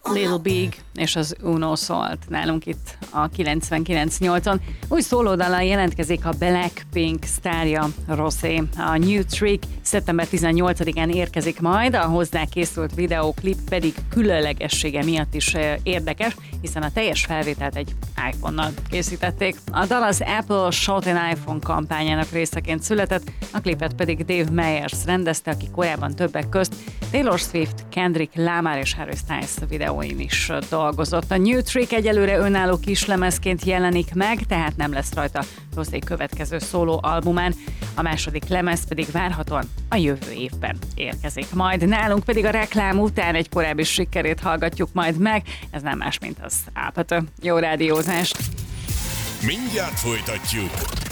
Little Big és az Uno szólt nálunk itt a 99.8-on. Új szólódallal jelentkezik a Blackpink sztárja, Rosé. A New Trick szeptember 18-án érkezik majd, a hozzá készült videóklip pedig különlegessége miatt is érdekes, hiszen a teljes felvételt egy iPhone-nal készítették. A dal az Apple Shot an iPhone kampányának részeként született, a klipet pedig Dave Meyers rendezte, aki korábban többek közt Taylor Swift, Kendrick Lamar és Harry Styles videóin is dolgozott. A New Trick egyelőre önálló kislemezként jelenik meg, tehát nem lesz rajta Rosé következő szóló albumán. A második lemez pedig várhatóan a jövő évben érkezik majd. Nálunk pedig a reklám után egy korábbi sikerét hallgatjuk majd meg. Ez nem más, mint az Ápatö. Jó rádiózást! Mindjárt folytatjuk!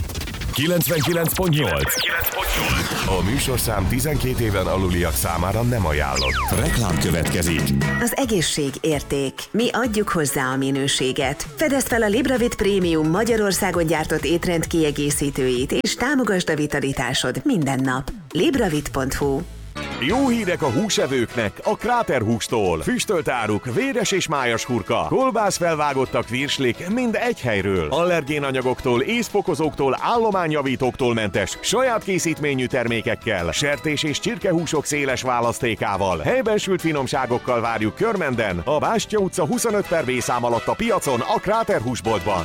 99.8. A műsorszám 12 éven aluliak számára nem ajánlott. Reklám következik. Az egészség érték. Mi adjuk hozzá a minőséget. Fedezd fel a Libravit Prémium Magyarországon gyártott étrend kiegészítőit, és támogasd a vitalitásod minden nap. Libravit.hu. Jó hírek a húsevőknek a Kráter hústól. Füstölt áruk, véres és májas hurka, kolbász felvágottak virslik mind egy helyről. Allergénanyagoktól, észfokozóktól, állományjavítóktól mentes, saját készítményű termékekkel, sertés és csirkehúsok széles választékával, helyben sült finomságokkal várjuk Körmenden, a Bástya utca 25 per B szám alatt a piacon, a Kráter húsboltban.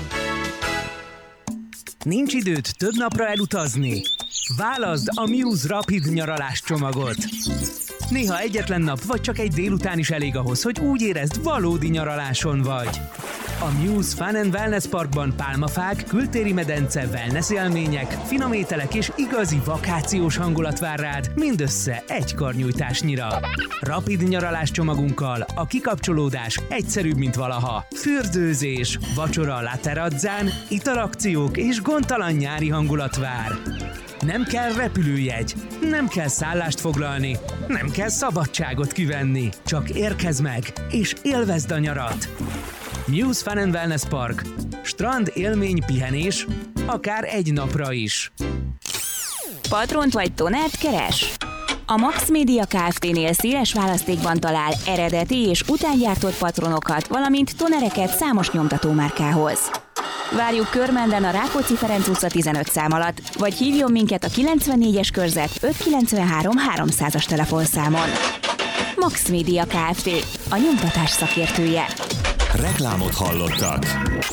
Nincs időd több napra elutazni? Válaszd a Muse Rapid nyaralás csomagot. Néha egyetlen nap vagy csak egy délután is elég ahhoz, hogy úgy érezd, valódi nyaraláson vagy. A Muse Fun and Wellness Parkban pálmafák, kültéri medence, wellness élmények, finom ételek és igazi vakációs hangulat vár rád, mindössze egy karnyújtásnyira. Rapid nyaralás csomagunkkal a kikapcsolódás egyszerűbb, mint valaha. Fürdőzés, vacsora a La Terrazzán, italakciók és gondtalan nyári hangulat vár. Nem kell repülőjegy, nem kell szállást foglalni, nem kell szabadságot kivenni. Csak érkezz meg, és élvezd a nyarat. Muse Fun and Wellness Park. Strand, élmény, pihenés, akár egy napra is. Patront vagy tonert keres? A Max Media Kft-nél széles választékban talál eredeti és utángyártott patronokat, valamint tonereket számos nyomtatómárkához. Várjuk Körmenden a Rákóczi Ferenc utca 15 szám alatt, vagy hívjon minket a 94-es körzet 593 300-as telefonszámon. Max Media Kft. A nyomtatás szakértője. Reklámot hallottak.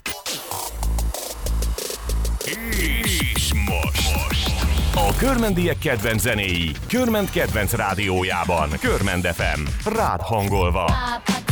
És most A körmendiek kedvenc zenéi, Körment kedvenc rádiójában, Körmend FM, rád hangolva.